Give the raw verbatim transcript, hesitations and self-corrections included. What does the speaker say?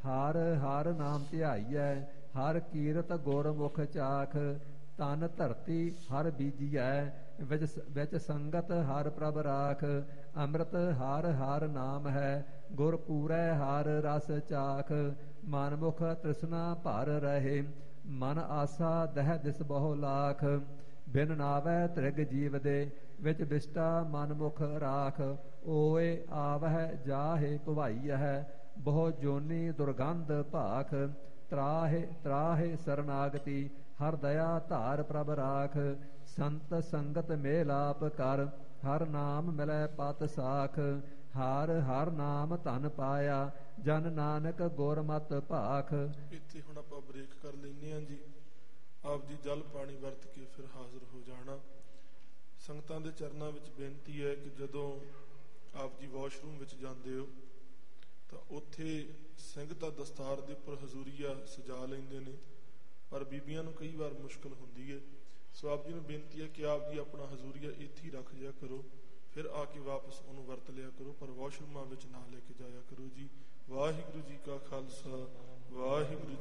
ਹਰ ਹਰ ਨਾਮ ਧਿਆਈਐ, ਹਰ ਕੀਰਤ ਗੁਰਮੁਖ ਚਾਖ। ਤਨ ਧਰਤੀ ਹਰ ਬੀਜੀਐ, ਵਿੱਚ ਵਿੱਚ ਸੰਗਤ ਹਰ ਪ੍ਰਭ ਰਾਖ। ਅੰਮ੍ਰਿਤ ਹਰ ਹਰ ਨਾਮ ਹੈ, ਗੁਰ ਪੂਰੈ ਹਰ ਰਸ ਚਾਖ। ਮਨ ਮੁਖ ਤ੍ਰਿਸ਼ਨਾ ਭਰ ਰਹੇ, ਮਨ ਆਸਾ ਦਹਿ ਦਿਸ ਬਹੁ ਲਾਖ। ਬਿਨ ਨਾਵੈ ਤ੍ਰਿਗ ਜੀਵ ਦੇ, ਵਿੱਚ ਵਿਸ਼ਟਾ ਮਨ ਮੁਖ ਰਾਖ। ਓਏ ਆਵਹਿ ਜਾਹੇ ਭਵਾਈਐ, ਬਹੁ ਜੋਨੀ ਦੁਰਗੰਧ ਭਾਖ। ਤਰਾਹੇ ਤਰਾਹੇ ਸਰਨਾਗਤੀ, ਹਰ ਦਇਆ ਧਾਰ ਪ੍ਰਭ ਰਾਖ। ਸੰਤ ਸੰਗਤ ਮੇਲਾਪ ਕਰ, ਹਰ ਨਾਮ ਮਿਲੈ ਪਤ ਸਾਖ। ਹਰ ਹਰ ਨਾਮ ਧਨ ਪਾਇਆ, ਜਨ ਨਾਨਕ ਗੁਰਮਤਿ ਭਾਖ। ਇੱਥੇ ਹੁਣ ਆਪਾਂ ਬ੍ਰੇਕ ਕਰ ਲੈਂਦੇ ਹਾਂ ਜੀ। ਆਪ ਜੀ ਜਲ ਪਾਣੀ ਵਰਤ ਕੇ ਫਿਰ ਹਾਜ਼ਰ ਹੋ ਜਾਣਾ। ਸੰਗਤਾਂ ਦੇ ਚਰਨਾਂ ਵਿੱਚ ਬੇਨਤੀ ਹੈ ਕਿ ਜਦੋਂ ਆਪ ਜੀ ਵਾਸ਼ਰੂਮ ਵਿੱਚ ਜਾਂਦੇ ਹੋ ਤਾਂ ਉੱਥੇ ਸਿੰਘ ਤਾਂ ਦਸਤਾਰ ਦੇ ਉੱਪਰ ਹਜ਼ੂਰੀਆ ਸਜਾ ਲੈਂਦੇ ਨੇ, ਪਰ ਬੀਬੀਆਂ ਨੂੰ ਕਈ ਵਾਰ ਮੁਸ਼ਕਲ ਹੁੰਦੀ ਹੈ। ਸੋ ਆਪ ਜੀ ਨੂੰ ਬੇਨਤੀ ਹੈ ਕਿ ਆਪ ਜੀ ਆਪਣਾ ਹਜ਼ੂਰੀਆ ਇੱਥੇ ਹੀ ਰੱਖ ਜਾਇਆ ਕਰੋ, ਫਿਰ ਆ ਕੇ ਵਾਪਸ ਉਹਨੂੰ ਵਰਤ ਲਿਆ ਕਰੋ, ਪਰ ਵਾਸ਼ਰੂਮਾਂ ਵਿੱਚ ਨਾ ਲੈ ਕੇ ਜਾਇਆ ਕਰੋ ਜੀ। ਵਾਹਿਗੁਰੂ ਜੀ ਕਾ ਖਾਲਸਾ, ਵਾਹਿਗੁਰੂ